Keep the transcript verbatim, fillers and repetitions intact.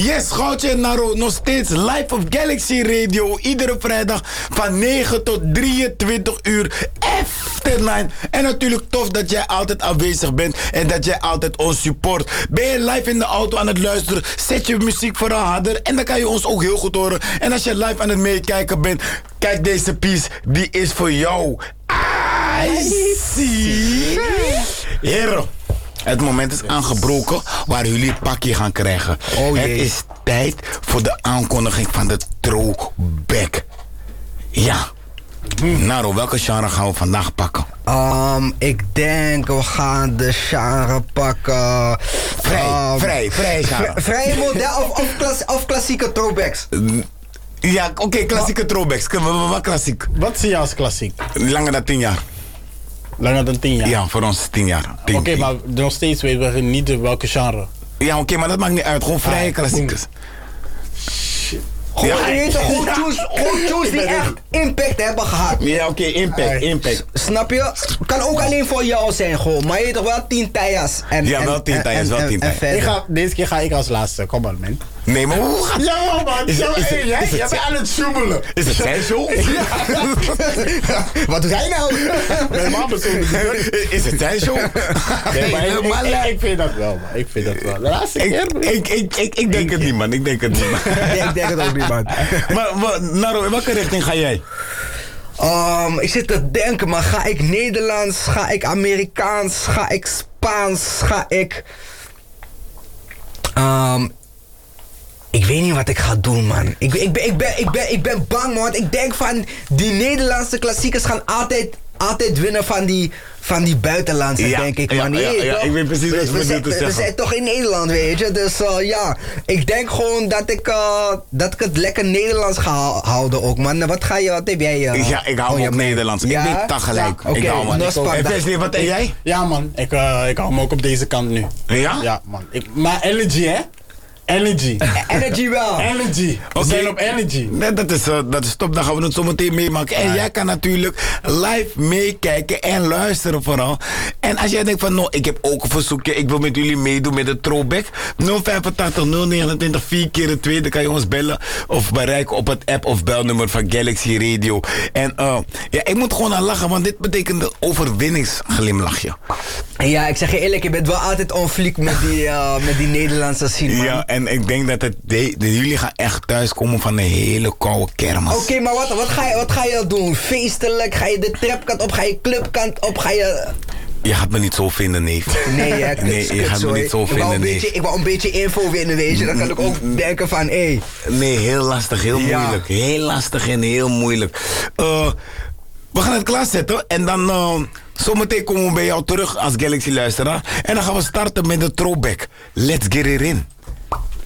Yes, Goudje en Naro, nog steeds live op Galaxy Radio. Iedere vrijdag van negen tot drieëntwintig uur. After nine. En natuurlijk tof dat jij altijd aanwezig bent en dat jij altijd ons support. Ben je live in de auto aan het luisteren, zet je muziek vooral harder en dan kan je ons ook heel goed horen. En als je live aan het meekijken bent, kijk deze piece, die is voor jou. I see. Heren, het moment is aangebroken waar jullie een pakje gaan krijgen. Oh, het is tijd voor de aankondiging van de throwback. Ja. Naro, welke genre gaan we vandaag pakken? Um, ik denk we gaan de genre pakken. Vrij, um, vrij, vrij genre. Vrij, vrij model of, of, klas, of klassieke throwbacks. Ja, oké, okay, klassieke throwbacks. Wat klassiek? Wat zie je als klassiek? Langer dan tien jaar. Langer dan tien jaar? Ja, voor ons tien jaar. Oké, okay, maar nog steeds weten we niet welke genre. Ja, oké, okay, maar dat maakt niet uit. Gewoon vrije ah, klassiekers. Gewoon, ja, je weet toch, gewoon choose, gewoon choose die echt impact hebben gehad. Ja, oké, okay, impact, impact. Snap je? Kan ook alleen voor jou zijn gewoon, maar je weet toch wel tien tijers. Ja, wel tien tijers, wel tien tijers. Deze keer ga ik als laatste, kom maar man. Nee, maar hoe gaat het? Ja, man. Is, is, is, hey, jij, jij bent aan het zoemelen. Is het zijn zo? Wat doe jij nou? Nee, man, is het zijn zo? Nee, maar ik, ik, ik, ik vind dat wel, man. Ik vind dat wel. De laatste keer. Ik, ik, ik, ik, ik denk het niet, man. Ik denk het niet, man. Nee, ik denk het ook niet, man. Maar, maar Naro, in welke richting ga jij? Um, ik zit te denken, maar ga ik Nederlands? Ga ik Amerikaans? Ga ik Spaans? Ga ik... Um, Ik weet niet wat ik ga doen, man. Ik, ik, ben, ik, ben, ik, ben, ik ben bang, man. Want ik denk van... Die Nederlandse klassiekers gaan altijd, altijd winnen van die, van die buitenlandse, ja, denk ik, man. Ja, ja, ja, ja, ik weet precies wat je bedoelt te zeggen. We zijn toch in Nederland, weet je. Dus uh, ja, ik denk gewoon dat ik, uh, dat ik het lekker Nederlands ga houden ook, man. Wat ga je, wat heb jij? Uh, ja, ik hou me op Nederlands. Ja? Ik weet dat gelijk. Ja, okay, ik hou me. En Wesley, wat en jij? Ja, man. Ik, uh, ik hou me ook op deze kant nu. Ja? Ja, man. Ik, maar Energy, hè? Energy. Energy wel. Energy. We okay. zijn op Energy. Nee, dat is, uh, dat is top. Dan gaan we het zo meteen meemaken. En ja. jij kan natuurlijk live meekijken en luisteren vooral. En als jij denkt van, nou, ik heb ook een verzoekje. Ik wil met jullie meedoen met de throwback. nul vijf acht nul negenentwintig vier keer twee. Dan kan je ons bellen of bereiken op het app of belnummer van Galaxy Radio. En uh, ja, ik moet gewoon aan lachen, want dit betekent een overwinningsglimlachje. Ja, ik zeg je eerlijk, je bent wel altijd on fleek met die, uh, met die Nederlandse scene, man. Ja, en ik denk dat het de, de, jullie gaan echt thuiskomen van een hele koude kermis. Oké, okay, maar wat, wat, ga je, wat ga je doen? Feestelijk? Ga je de trapkant op? Ga je clubkant op? Ga je... Je gaat me niet zo vinden, neef. Nee, ja, nee je gaat me niet zo vinden, neef. Beetje, ik wou een beetje info winnen, weet je. Dan kan ik ook denken van, hé. Hey. Nee, heel lastig, heel ja. moeilijk. Heel lastig en heel moeilijk. Uh, we gaan het klaarzetten en dan... Uh, zometeen komen we bij jou terug als Galaxy luisteraar. En dan gaan we starten met de throwback. Let's get it in.